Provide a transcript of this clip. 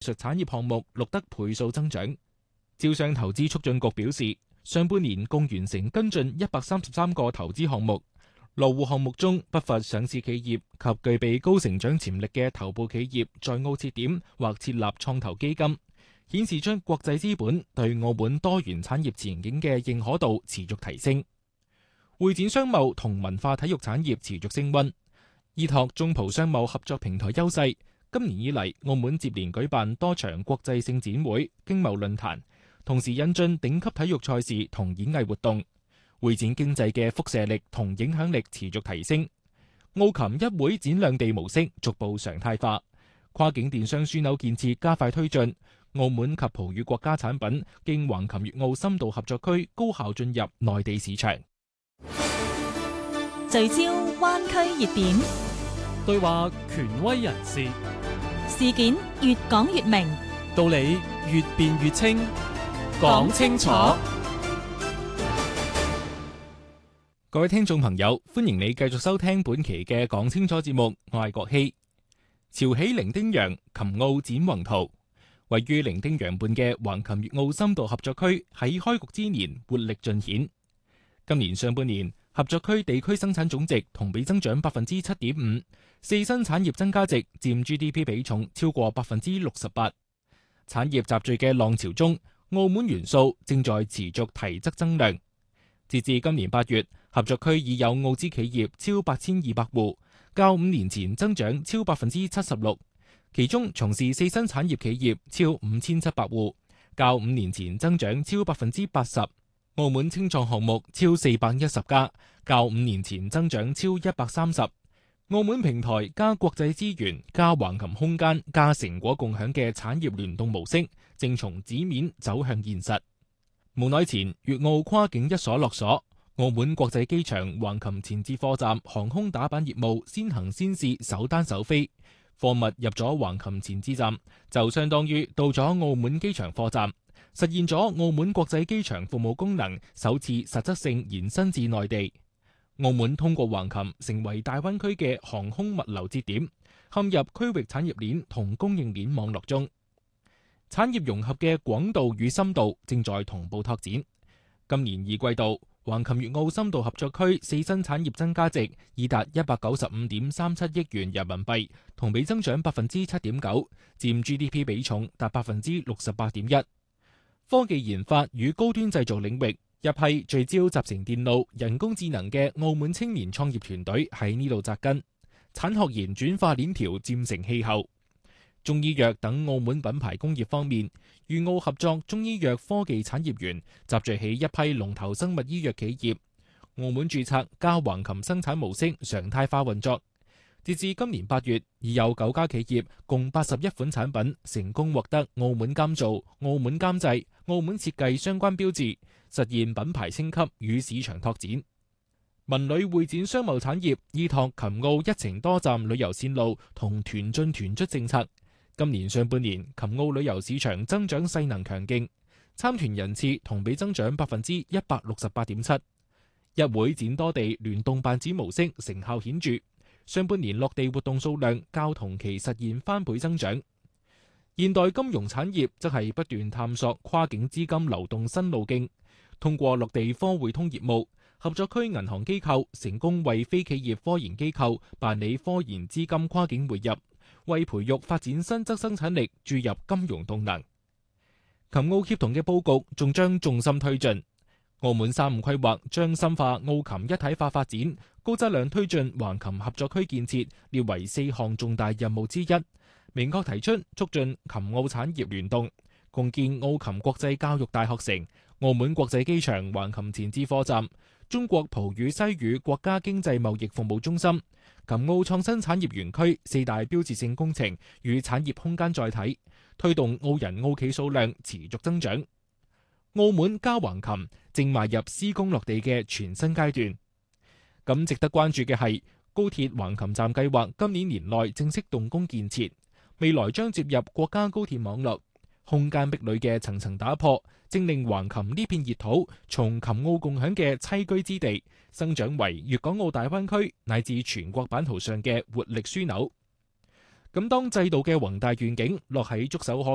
術產業項目錄得倍數增長。招商投資促進局表示，上半年共完成跟進133個投資項目，落戶項目中不乏上市企業及具備高成長潛力嘅頭部企業在澳設點或設立創投基金，顯示出國際資本對澳門多元產業前景嘅認可度持續提升。會展商貿同文化體育產業持續升溫，依託中葡商貿合作平台優勢，今年以嚟澳門接連舉辦多場國際性展會、經貿論壇，同時引進頂級體育賽事同演藝活動，會展經濟嘅輻射力同影響力持續提升。澳琴一會展兩地模式逐步常態化，跨境電商樞紐建設加快推進，澳門及葡語國家產品經橫琴粵澳深度合作區高效進入內地市場。 聚焦灣區熱點， 對話權威人士， 事件越講越明， 道理越辯越清， 講清楚。 各位聽眾朋友，歡迎你繼續收聽本期嘅講清楚節目，我係郭希。潮起伶仃洋，琴澳展宏圖。位於伶仃洋畔嘅橫琴粵澳深度合作區喺開局之年活力盡顯。今年上半年，合作區地區生產總值同比增長7.5%，四新產業增加值佔 GDP 比重超過68%。產業集聚嘅浪潮中，澳門元素正在持續提質增量。截至今年8月，合作區已有澳資企業超8200戶，較5年前增長超76%。其中從事四新產業企業超5700戶，較5年前增長超80%。澳門青創項目超410家，較5年前增長超130%。澳門平台加國際資源加橫琴空間加成果共享嘅產業聯動模式，正從紙面走向現實。無奈前粵澳跨境一鎖落鎖，澳門國際機場橫琴前置貨站航空打板業務先行先試首單首飛，貨物入咗橫琴前置站，就相當於到咗澳門機場貨站，實現咗澳門國際機場服務功能首次實質性延伸至內地。澳門通過橫琴成為大灣區嘅航空物流節點，陷入區域產業鏈同供應鏈網絡中。產業融合嘅廣度與深度正在同步拓展。今年2季度，橫琴粵澳深度合作區四新產業增加值已達195.37億元人民幣，同比增長7.9%，佔 GDP 比重達68.1%。科技研發與高端製造領域，一批聚焦集成電路、人工智能嘅澳門青年創業團隊喺呢度扎根，產學研轉化鏈條漸成氣候。中醫藥等澳門品牌工業方面，粵澳合作中醫藥科技產業園集聚起一批龍頭生物醫藥企業，澳門註冊加橫琴生產模式常態化運作。截至今年8月，已有9家企業共81款產品成功獲得澳門監造、澳門監製、澳門設計相關標誌，實現品牌升級與市場拓展。文旅會展商貿產業依託琴澳一程多站旅遊線路同團進團出政策，今年上半年琴澳旅遊市場增長勢能強勁，參團人次同比增長168.7%。一會展多地聯動辦展模式成效顯著，上半年落地活動數量較同期實現翻倍增長。現代金融產業則係不斷探索跨境資金流動新路徑，通過落地科匯通業務，合作區銀行機構成功為非企業科研機構辦理科研資金跨境匯入，為培育發展新質生產力注入金融動能。琴澳協同嘅佈局仲將重心推進。澳門3.5規劃將深化澳琴一體化發展，高質量推進橫琴合作區建設，列為4項重大任務之一。明確提出促進琴澳產業聯動，共建澳琴國際教育大學城、澳門國際機場橫琴前置貨站、中國葡語西語國家經濟貿易服務中心、琴澳創新產業園區4大標誌性工程與產業空間載體，推動澳人澳企數量持續增長。澳門加橫琴正邁入施工落地嘅全新階段。咁值得關注嘅係，高鐵橫琴站計劃今年年內正式動工建設，未來將接入國家高鐵網絡，空間壁壘嘅層層打破，正令橫琴呢片熱土從琴澳共享嘅棲居之地，生長為粵港澳大灣區乃至全國版圖上嘅活力樞紐。咁當制度嘅宏大願景落喺觸手可